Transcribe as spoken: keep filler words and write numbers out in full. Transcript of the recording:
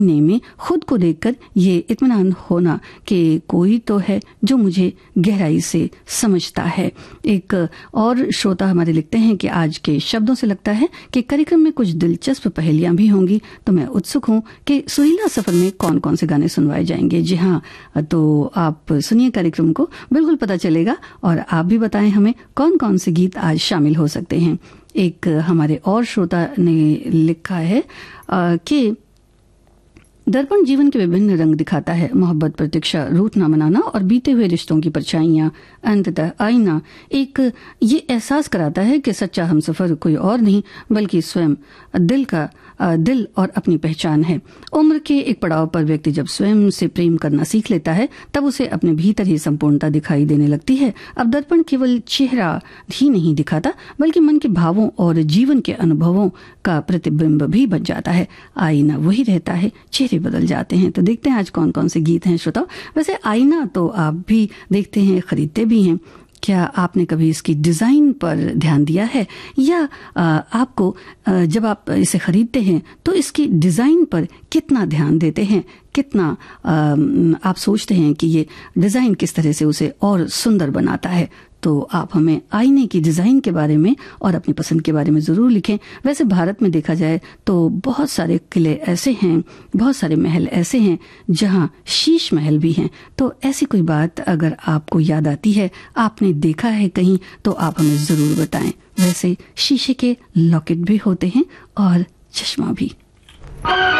ने में खुद को देखकर ये इत्मीनान होना कि कोई तो है जो मुझे गहराई से समझता है। एक और श्रोता हमारे लिखते हैं कि आज के शब्दों से लगता है कि कार्यक्रम में कुछ दिलचस्प पहेलियां भी होंगी, तो मैं उत्सुक हूं कि सुरीला सफर में कौन कौन से गाने सुनवाए जाएंगे। जी हाँ, तो आप सुनिए कार्यक्रम को, बिल्कुल पता चलेगा, और आप भी बताएं हमें कौन कौन से गीत आज शामिल हो सकते हैं। एक हमारे और श्रोता ने लिखा है कि दर्पण जीवन के विभिन्न रंग दिखाता है, मोहब्बत, प्रतीक्षा, रूठ ना मनाना और बीते हुए रिश्तों की परछाइयां, अंततः आईना एक ये एहसास कराता है कि सच्चा हमसफर कोई और नहीं बल्कि स्वयं दिल का दिल और अपनी पहचान है। उम्र के एक पड़ाव पर व्यक्ति जब स्वयं से प्रेम करना सीख लेता है तब उसे अपने भीतर ही संपूर्णता दिखाई देने लगती है। अब दर्पण केवल चेहरा ही नहीं दिखाता बल्कि मन के भावों और जीवन के अनुभवों का प्रतिबिंब भी बन जाता है। आईना वही रहता है, चेहरे बदल जाते हैं। तो देखते हैं आज कौन कौन से गीत हैं श्रोताओ। वैसे आईना तो आप भी देखते हैं, खरीदते भी हैं। क्या आपने कभी इसकी डिजाइन पर ध्यान दिया है, या आ, आपको आ, जब आप इसे खरीदते हैं तो इसकी डिजाइन पर कितना ध्यान देते हैं, कितना आ, आप सोचते हैं कि ये डिजाइन किस तरह से उसे और सुंदर बनाता है? तो आप हमें आईने की डिजाइन के बारे में और अपनी पसंद के बारे में जरूर लिखें। वैसे भारत में देखा जाए तो बहुत सारे किले ऐसे हैं, बहुत सारे महल ऐसे हैं जहां शीश महल भी हैं। तो ऐसी कोई बात अगर आपको याद आती है, आपने देखा है कहीं, तो आप हमें जरूर बताएं। वैसे शीशे के लॉकेट भी होते हैं और चश्मा भी।